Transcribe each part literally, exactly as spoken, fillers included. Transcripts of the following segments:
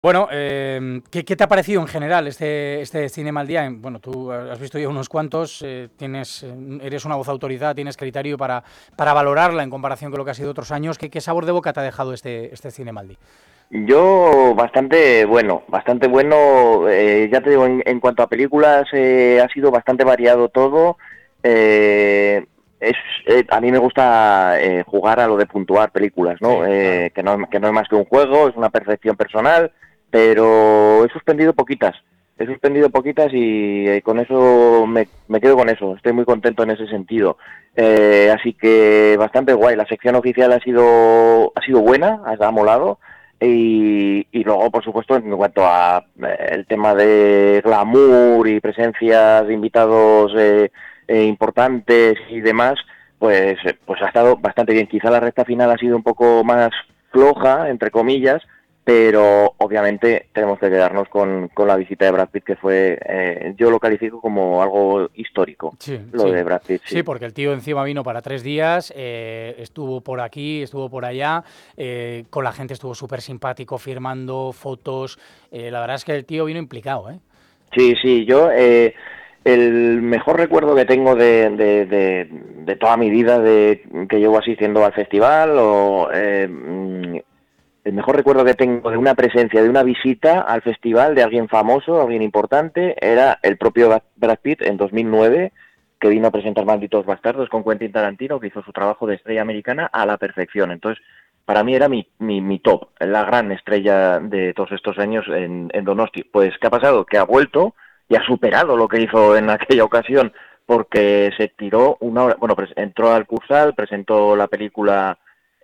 Bueno, eh, ¿qué, ¿qué te ha parecido en general este, este Cinema al Día? Bueno, tú has visto ya unos cuantos, eh, tienes, eh, eres una voz autorizada, tienes criterio para, para valorarla en comparación con lo que ha sido otros años. ¿Qué, qué sabor de boca te ha dejado este, este Cinema al Día? Yo bastante bueno, bastante bueno, eh, ya te digo, en, en cuanto a películas eh, ha sido bastante variado todo. Eh, es, eh, a mí me gusta eh, jugar a lo de puntuar películas, ¿no? Sí, claro. Eh, que ¿no? Que no es más que un juego, es una percepción personal, pero he suspendido poquitas, he suspendido poquitas y eh, con eso me, me quedo con eso, estoy muy contento en ese sentido. Eh, así que bastante guay, la sección oficial ha sido, ha sido buena, ha molado. Y, y luego, por supuesto, en cuanto a eh, el tema de glamour y presencias de invitados eh, eh, importantes y demás, pues, eh, pues ha estado bastante bien. Quizá la recta final ha sido un poco más floja, entre comillas, pero obviamente tenemos que quedarnos con, con la visita de Brad Pitt, que fue, eh, yo lo califico como algo histórico, Sí, lo sí. de Brad Pitt, Sí, sí. porque el tío encima vino para tres días, eh, estuvo por aquí, estuvo por allá, eh, con la gente estuvo súper simpático, firmando fotos. Eh, la verdad es que el tío vino implicado, ¿eh? Sí, sí, yo eh, el mejor recuerdo que tengo de, de, de, de toda mi vida de que llevo asistiendo al festival o eh, mm, el mejor recuerdo que tengo de una presencia, de una visita al festival de alguien famoso, alguien importante, era el propio Brad Pitt en dos mil nueve, que vino a presentar Malditos Bastardos con Quentin Tarantino, que hizo su trabajo de estrella americana a la perfección. Entonces, para mí era mi, mi, mi top, la gran estrella de todos estos años en, en Donosti. Pues, ¿qué ha pasado? Que ha vuelto y ha superado lo que hizo en aquella ocasión, porque se tiró una hora, bueno, entró al Cursal, presentó la película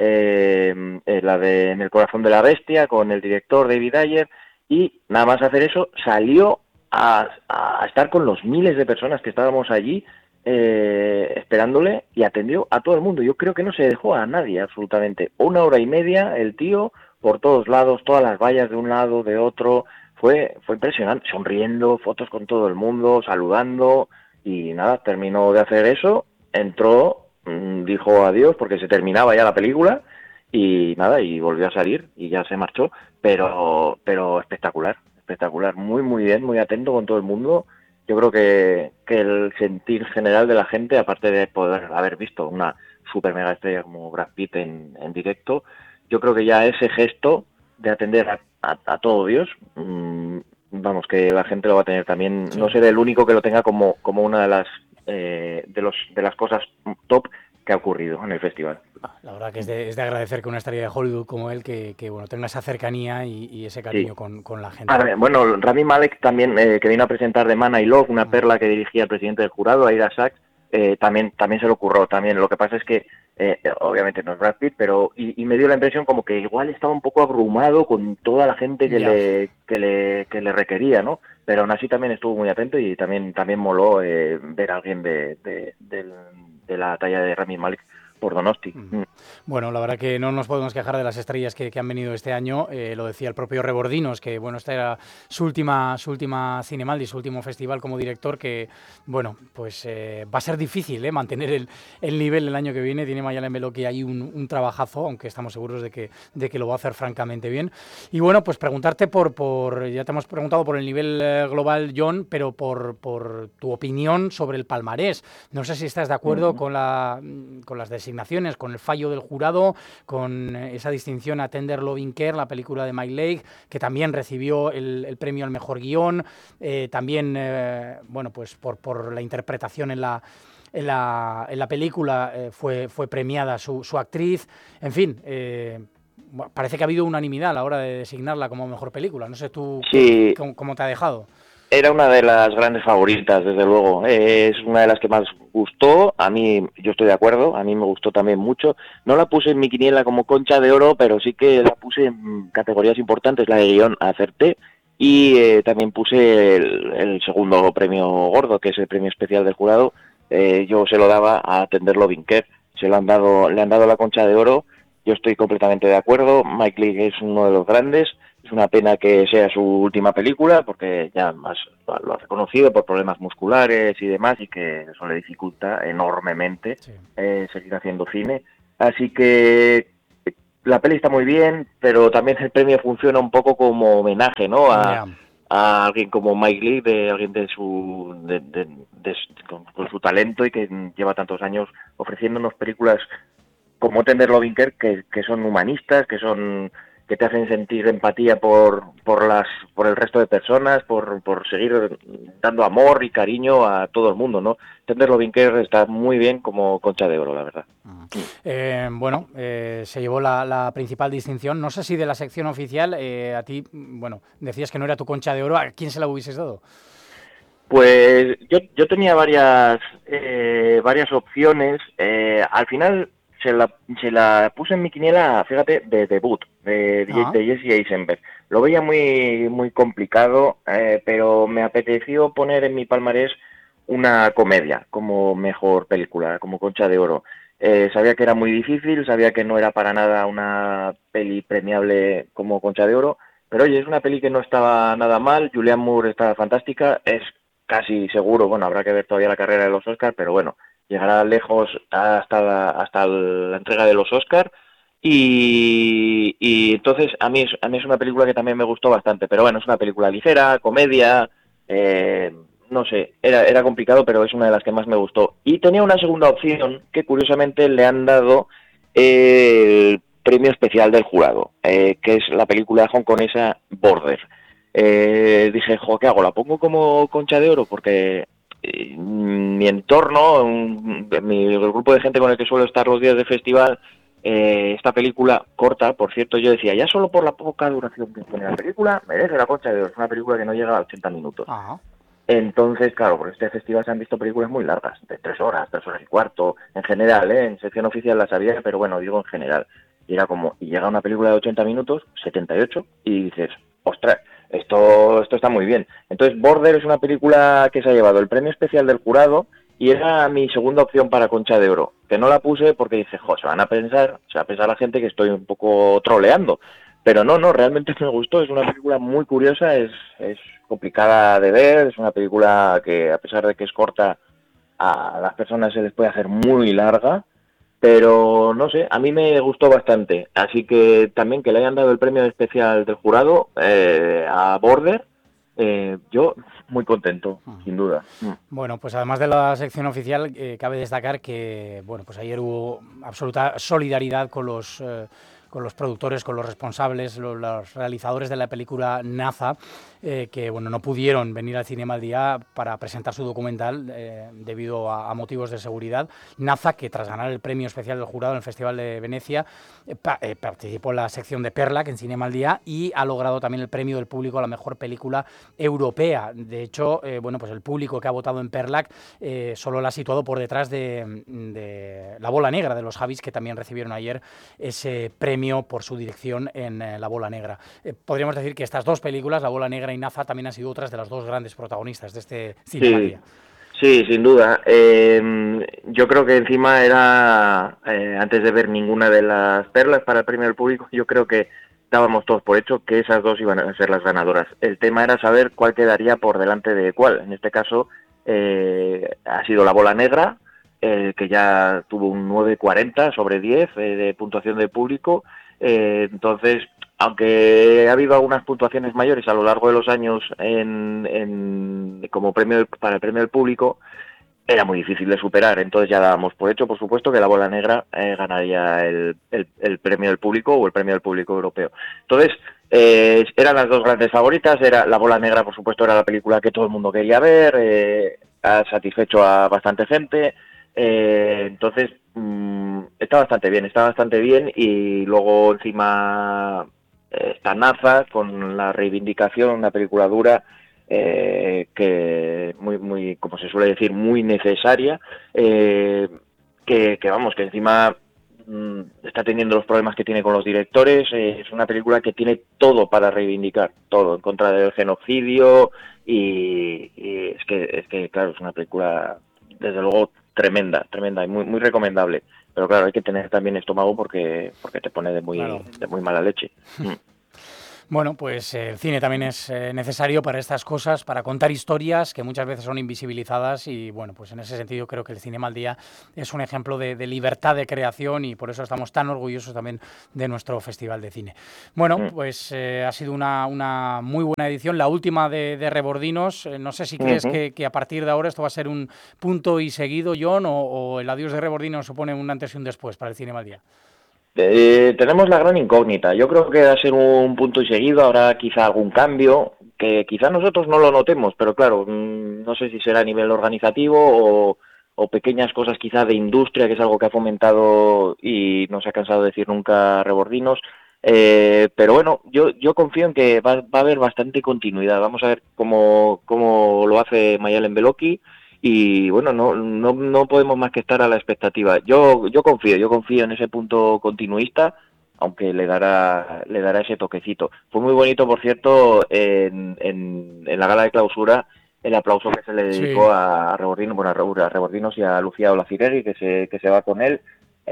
eh, eh, la de En el corazón de la bestia, con el director David Ayer, y nada más hacer eso, salió a, a estar con los miles de personas que estábamos allí eh, esperándole y atendió a todo el mundo. Yo creo que no se dejó a nadie absolutamente. Una hora y media el tío por todos lados, todas las vallas de un lado, de otro. Fue, fue impresionante, sonriendo, fotos con todo el mundo, saludando y nada, terminó de hacer eso, entró, mmm, dijo adiós porque se terminaba ya la película y nada, y volvió a salir y ya se marchó, pero, pero espectacular, espectacular, muy muy bien, muy atento con todo el mundo. Yo creo que, que el sentir general de la gente, aparte de poder haber visto una super mega estrella como Brad Pitt en, en directo, yo creo que ya ese gesto de atender a, a, a todo Dios, mmm, vamos, que la gente lo va a tener también, Sí. no seré el único que lo tenga como, como una de las eh, de los de las cosas top que ha ocurrido en el festival. La verdad que es de, es de agradecer que una estrella de Hollywood como él que, que bueno, tenga esa cercanía y, y ese Sí. cariño con, con la A gente. ver, bueno, Rami Malek también, eh, que vino a presentar The Man I Love, una Mm. perla que dirigía el presidente del jurado, Aida Sachs, eh, también, también se lo ocurrió también. Lo que pasa es que, eh, obviamente no es Brad Pitt, pero y, y me dio la impresión como que igual estaba un poco abrumado con toda la gente que Ya. le, que le, que le requería, ¿no? Pero aún así también estuvo muy atento y también, también moló eh, ver a alguien de, de, de, de la talla de Rami Malek por Donosti. Mm. Mm. Bueno, la verdad que no nos podemos quejar de las estrellas que, que han venido este año. Eh, lo decía el propio Rebordinos, que bueno, esta era su última, su última Cinemaldi, su último festival como director, que bueno, pues eh, va a ser difícil eh, mantener el, el nivel el año que viene. Tiene Mayalen Beloki ahí un, un trabajazo, aunque estamos seguros de que, de que lo va a hacer francamente bien. Y bueno, pues preguntarte por, por ya te hemos preguntado por el nivel eh, global, John, pero por, por tu opinión sobre el palmarés. No sé si estás de acuerdo Mm. con, la, con las designaciones, con el fallo del jurado, con esa distinción a Tender Loving Care, la película de Mike Leigh, que también recibió el, el premio al mejor guión, eh, también, eh, bueno, pues por, por la interpretación en la, en la, en la película eh, fue, fue premiada su, su actriz, en fin, eh, parece que ha habido unanimidad a la hora de designarla como mejor película. No sé tú qué, Sí, cómo, cómo te ha dejado. era una de las grandes favoritas, desde luego. Es una de las que más gustó. A mí, yo estoy de acuerdo, a mí me gustó también mucho. No la puse en mi quiniela como Concha de Oro, pero sí que la puse en categorías importantes. La de guión acerté. Y eh, también puse el, el segundo premio gordo, que es el premio especial del jurado. Eh, yo se lo daba a Tender Loving Care. Se lo han dado, le han dado la Concha de Oro. Yo estoy completamente de acuerdo. Mike Leigh es uno de los grandes. Es una pena que sea su última película porque ya más lo ha reconocido por problemas musculares y demás y que eso le dificulta enormemente Sí. eh, seguir haciendo cine. Así que la peli está muy bien, pero también el premio funciona un poco como homenaje, ¿no? A, Yeah. a alguien como Mike Leigh, de alguien de su de, de, de, con, con su talento y que lleva tantos años ofreciéndonos películas como Tender Loving Care, que, que son humanistas, que son que te hacen sentir empatía por por las por el resto de personas, por, por seguir dando amor y cariño a todo el mundo, ¿no? Tender Loving Care está muy bien como Concha de Oro, la verdad. Eh, bueno, eh, se llevó la, la principal distinción. No sé si de la sección oficial, eh, a ti, bueno, decías que no era tu Concha de Oro, ¿a quién se la hubieses dado? Pues yo, yo tenía varias eh, varias opciones. Eh, al final se la, se la puse en mi quiniela, fíjate, de debut, de, Ah. de Jesse Eisenberg. Lo veía muy muy complicado, eh, pero me apeteció poner en mi palmarés una comedia como mejor película, como Concha de Oro. Eh, sabía que era muy difícil, sabía que no era para nada una peli premiable como Concha de Oro, pero oye, es una peli que no estaba nada mal, Julianne Moore estaba fantástica, es casi seguro, bueno, habrá que ver todavía la carrera de los Oscars, pero bueno, llegará lejos hasta la, hasta la entrega de los Oscars. Y, y entonces a mí, es, a mí es una película que también me gustó bastante, pero bueno, es una película ligera, comedia, eh, no sé, era, era complicado, pero es una de las que más me gustó. Y tenía una segunda opción que curiosamente le han dado el premio especial del jurado, eh, que es la película hongkonesa Border. Eh, dije, jo, ¿qué hago? ¿La pongo como Concha de Oro? Porque eh, mi entorno, un, mi, el grupo de gente con el que suelo estar los días de festival, eh, esta película corta, por cierto, yo decía, ya solo por la poca duración que tiene la película, merece la Concha de Oro. Es una película que no llega a ochenta minutos. Ajá. Entonces, claro, por este festival se han visto películas muy largas, de tres horas, tres horas y cuarto, en general, ¿eh? En sección oficial las había, pero bueno, digo en general. Y era como, y llega una película de ochenta minutos, setenta y ocho, y dices, ostras, esto, esto está muy bien. Entonces, Border es una película que se ha llevado el premio especial del jurado y era mi segunda opción para Concha de Oro, que no la puse porque dije, jo, se van a pensar, se va a pensar la gente que estoy un poco troleando. Pero no, no, realmente me gustó, es una película muy curiosa, es, es complicada de ver, es una película que a pesar de que es corta, a las personas se les puede hacer muy larga, pero no sé, a mí me gustó bastante, así que también que le hayan dado el premio especial del jurado eh, a Border, eh, yo muy contento, sin duda. Bueno, pues además de la sección oficial, eh, cabe destacar que, bueno, pues ayer hubo absoluta solidaridad con los eh, con los productores, con los responsables, los, los realizadores de la película Naza, eh, que bueno, no pudieron venir al Cinema al Día para presentar su documental eh, debido a, a motivos de seguridad. Naza, que tras ganar el premio especial del jurado en el Festival de Venecia, eh, pa, eh, participó en la sección de Perla, que en Cinema al Día, y ha logrado también el premio del público a la mejor película europea. De hecho, eh, bueno, pues el público que ha votado en Perlac eh, solo la ha situado por detrás de, de La Bola Negra, de los Javis, que también recibieron ayer ese premio por su dirección en eh, La Bola Negra. Eh, podríamos decir que estas dos películas, La Bola Negra y Naza, también han sido otras de las dos grandes protagonistas de este Cinema al Día. Sí, sin duda. Eh, yo creo que encima era, eh, antes de ver ninguna de las perlas para el premio del público, yo creo que dábamos todos por hecho que esas dos iban a ser las ganadoras. El tema era saber cuál quedaría por delante de cuál. En este caso eh, ha sido La Bola Negra, eh, que ya tuvo un nueve cuarenta sobre diez eh, de puntuación del público. Eh, entonces, aunque ha habido algunas puntuaciones mayores a lo largo de los años en, en, como premio para el premio del público, era muy difícil de superar. Entonces ya dábamos por hecho, por supuesto, que La Bola Negra eh, ganaría el, el, el premio del público o el premio del público europeo. Entonces, eh, eran las dos grandes favoritas. Era La Bola Negra, por supuesto, era la película que todo el mundo quería ver, eh, ha satisfecho a bastante gente. Eh, entonces, mmm, está bastante bien, está bastante bien. Y luego encima está Naza con la reivindicación, una película dura, eh, que muy, muy, como se suele decir, muy necesaria, eh, que, que vamos, que encima mmm, está teniendo los problemas que tiene con los directores. Eh, es una película que tiene todo para reivindicar, todo, en contra del genocidio, y, y es que, es que, claro, es una película, desde luego, tremenda, tremenda y muy, muy recomendable. Pero claro, hay que tener también estómago porque porque te pone de muy, claro, de muy mala leche. Bueno, pues eh, el cine también es eh, necesario para estas cosas, para contar historias que muchas veces son invisibilizadas y bueno, pues en ese sentido creo que el Cinema al Día es un ejemplo de, de libertad de creación y por eso estamos tan orgullosos también de nuestro Festival de Cine. Bueno, Mm. pues eh, ha sido una, una muy buena edición, la última de, de Rebordinos. Eh, no sé si crees Ujú. que, que a partir de ahora esto va a ser un punto y seguido, John, o, o el adiós de Rebordinos supone un antes y un después para el Cinema al Día. Eh, tenemos la gran incógnita. Yo creo que va a ser un punto y seguido. Habrá quizá algún cambio que quizá nosotros no lo notemos, pero claro, mmm, no sé si será a nivel organizativo o, o pequeñas cosas quizá de industria, que es algo que ha fomentado y no se ha cansado de decir nunca Rebordinos. Eh, pero bueno, yo, yo confío en que va, va a haber bastante continuidad. Vamos a ver cómo, cómo lo hace Mayalen Beloki. Y bueno, no, no, no podemos más que estar a la expectativa. Yo, yo confío, yo confío en ese punto continuista, aunque le dará, le dará ese toquecito. Fue muy bonito, por cierto, en, en, en la gala de clausura, el aplauso que se le dedicó Sí. a, a Rebordinos, bueno, a Rebordinos y a Lucía Olaciregui, que se, que se va con él.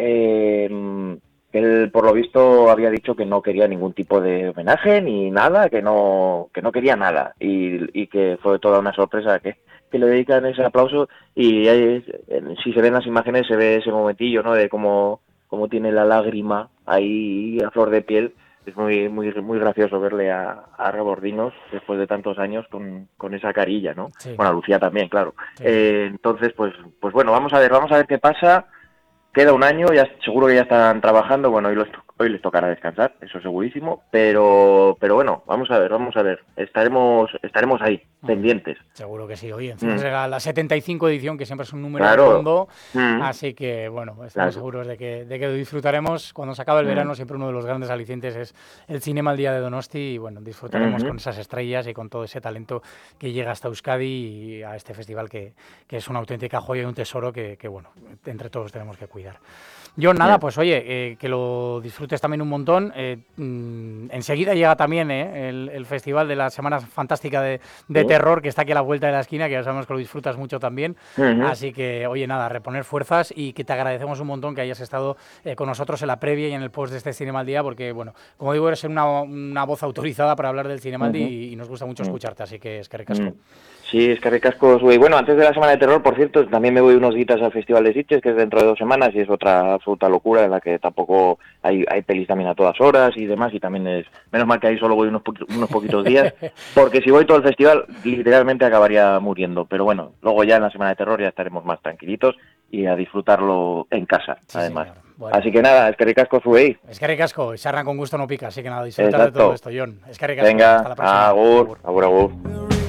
Eh, que él, por lo visto, había dicho que no quería ningún tipo de homenaje ni nada, que no, que no quería nada, y, y que fue toda una sorpresa que que le dedican ese aplauso y hay, si se ven las imágenes se ve ese momentillo, ¿no? De cómo, cómo tiene la lágrima ahí a flor de piel. Es muy muy muy gracioso verle a, a Rebordinos después de tantos años con, con esa carilla, ¿no? Sí, Bueno, a Lucía también, claro. sí, sí. Eh, entonces, pues pues bueno, vamos a ver, vamos a ver qué pasa. Queda un año, ya seguro que ya están trabajando. Bueno, hoy, los, hoy les tocará descansar, eso segurísimo. Pero, pero bueno, vamos a ver, vamos a ver. Estaremos, estaremos ahí, Mm, pendientes. seguro que sí. Oye, encima Mm, será la setenta y cinco edición, que siempre es un número claro. redondo. Mm, Así que, bueno, estamos claro. seguros de que, de que lo disfrutaremos. Cuando se acabe el Mm, verano, siempre uno de los grandes alicientes es el Cinema al Día de Donosti. Y bueno, disfrutaremos ujú. con esas estrellas y con todo ese talento que llega hasta Euskadi y a este festival que, que es una auténtica joya y un tesoro que, que, bueno, entre todos tenemos que cuidar. John, nada, Mm, pues oye, eh, que lo disfrutes también un montón. Eh, mm, enseguida llega también eh, el, el festival de la Semana Fantástica de, de sí. Terror, que está aquí a la vuelta de la esquina, que ya sabemos que lo disfrutas mucho también. Ujú. Así que, oye, nada, reponer fuerzas y que te agradecemos un montón que hayas estado eh, con nosotros en la previa y en el post de este Cinema al Día, porque, bueno, como digo, eres una, una voz autorizada para hablar del Cinema al Día Ujú. y, y nos gusta mucho Mm, escucharte, así que es que mm. ricasco. Sí, es que ricasco, Sui. Bueno, antes de la Semana de Terror, por cierto, también me voy unos días al Festival de Sitges, que es dentro de dos semanas, y es otra absoluta locura, en la que tampoco hay, hay pelis también a todas horas y demás, y también es... Menos mal que ahí solo voy unos, poqui- unos poquitos días, porque si voy todo el festival, literalmente acabaría muriendo. Pero bueno, luego ya en la Semana de Terror ya estaremos más tranquilitos y a disfrutarlo en casa, Sí, además. señor. Bueno, Así que nada, es que ricasco, Sui. es que ricasco, charla con gusto no pica, así que nada, disfrutar de todo Exacto. esto, John. Es que ricasco, hasta Venga, la próxima. agur, Agur. agur, agur.